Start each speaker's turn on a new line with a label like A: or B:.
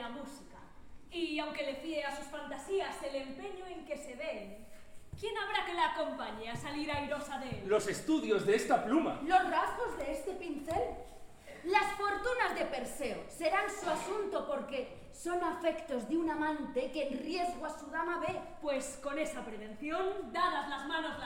A: la música. Y aunque le fíe a sus fantasías el empeño en que se den, ¿quién habrá que la acompañe a salir airosa de él?
B: Los estudios de esta pluma.
C: Los rasgos de este pincel. Las fortunas de Perseo serán su asunto porque son afectos de un amante que en riesgo a su dama ve.
A: Pues con esa prevención, dadas las manos las